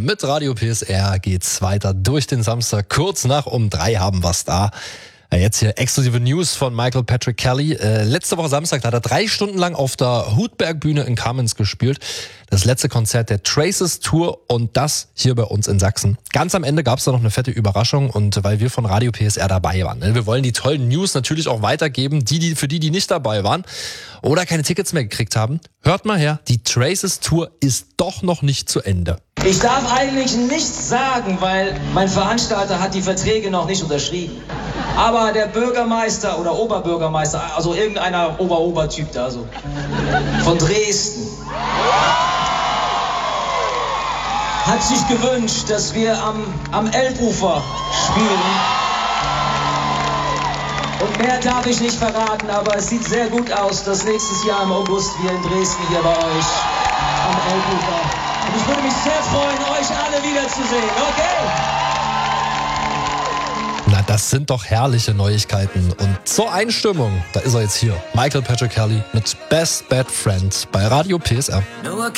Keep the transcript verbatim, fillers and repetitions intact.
Mit Radio P S R geht's weiter durch den Samstag. Kurz nach um drei haben wir's da. Jetzt hier exklusive News von Michael Patrick Kelly. Äh, letzte Woche Samstag da hat er drei Stunden lang auf der Hutberg-Bühne in Kamenz gespielt. Das letzte Konzert der Traces Tour und das hier bei uns in Sachsen. Ganz am Ende gab es da noch eine fette Überraschung und weil wir von Radio P S R dabei waren. Ne? Wir wollen die tollen News natürlich auch weitergeben, die, die für die, die nicht dabei waren oder keine Tickets mehr gekriegt haben. Hört mal her, die Traces Tour ist doch noch nicht zu Ende. Ich darf eigentlich nichts sagen, weil mein Veranstalter hat die Verträge noch nicht unterschrieben. Aber der Bürgermeister oder Oberbürgermeister, also irgendeiner Ober-Ober-Typ da so, von Dresden, hat sich gewünscht, dass wir am, am Elbufer spielen. Und mehr darf ich nicht verraten, aber es sieht sehr gut aus, dass nächstes Jahr im August wir in Dresden hier bei euch am Elbufer. Und ich würde mich sehr freuen, euch alle wiederzusehen, okay? Na, das sind doch herrliche Neuigkeiten. Und zur Einstimmung, da ist er jetzt hier. Michael Patrick Kelly mit Best Bad Friend bei Radio P S R.